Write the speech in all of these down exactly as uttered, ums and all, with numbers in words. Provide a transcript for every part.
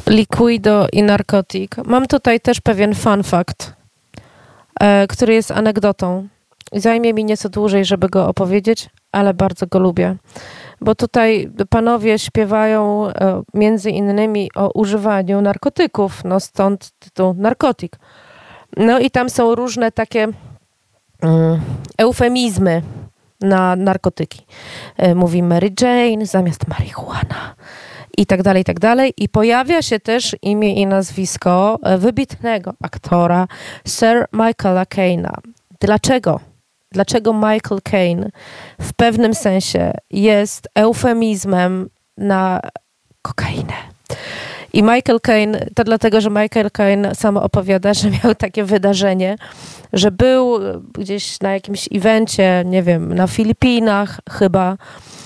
Liquido i narkotyk. Mam tutaj też pewien fun fact, e, który jest anegdotą. Zajmie mi nieco dłużej, żeby go opowiedzieć, ale bardzo go lubię. Bo tutaj panowie śpiewają e, między innymi o używaniu narkotyków, no stąd tytuł narkotyk. No i tam są różne takie mm, eufemizmy na narkotyki. E, mówi Mary Jane zamiast marihuana. I tak dalej, i tak dalej. I pojawia się też imię i nazwisko wybitnego aktora Sir Michaela Caine'a. Dlaczego? Dlaczego Michael Caine w pewnym sensie jest eufemizmem na kokainę? I Michael Caine, to dlatego, że Michael Caine sam opowiada, że miał takie wydarzenie, że był gdzieś na jakimś evencie, nie wiem, na Filipinach chyba,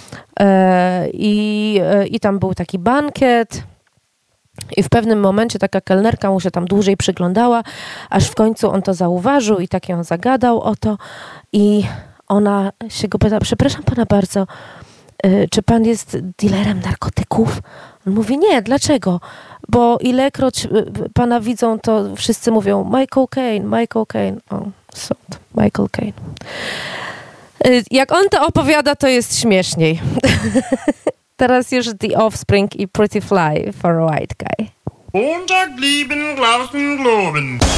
I, I tam był taki bankiet i w pewnym momencie taka kelnerka mu się tam dłużej przyglądała, aż w końcu on to zauważył i tak ją zagadał o to i ona się go pyta, przepraszam pana bardzo, czy pan jest dealerem narkotyków? On mówi, nie, dlaczego? Bo ilekroć pana widzą, to wszyscy mówią Michael Caine, Michael Caine. O, so, Michael Caine. Jak on to opowiada, to jest śmieszniej. Teraz już The Offspring i Pretty Fly for a White Guy. Montag, lieben, glauben, globen.